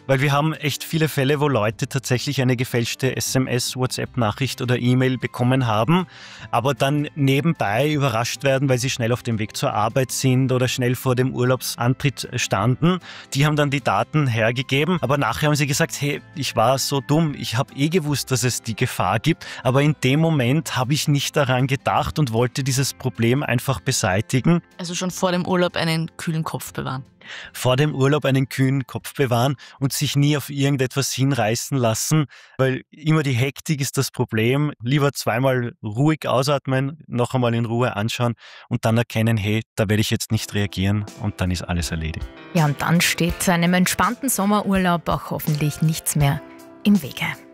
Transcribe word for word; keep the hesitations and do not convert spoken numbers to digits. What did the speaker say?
Weil wir haben echt viele Fälle, wo Leute tatsächlich eine gefälschte S M S, WhatsApp-Nachricht oder E-Mail bekommen haben, aber dann nebenbei überrascht werden, weil sie schnell auf dem Weg zur Arbeit sind oder schnell vor dem Urlaubsantritt standen. Die haben dann die Daten hergegeben, aber nachher haben sie gesagt, hey, ich war so dumm, ich habe eh gewusst, dass es die Gefahr gibt, aber in dem Moment habe ich nicht daran gedacht und wollte dieses Problem einfach beseitigen. Also schon vor dem Urlaub einen kühlen Kopf bewahren. Vor dem Urlaub einen kühlen Kopf bewahren und sich nie auf irgendetwas hinreißen lassen, weil immer die Hektik ist das Problem. Lieber zweimal ruhig ausatmen, noch einmal in Ruhe anschauen und dann erkennen, hey, da werde ich jetzt nicht reagieren und dann ist alles erledigt. Ja, und dann steht einem entspannten Sommerurlaub auch hoffentlich nichts mehr im Wege.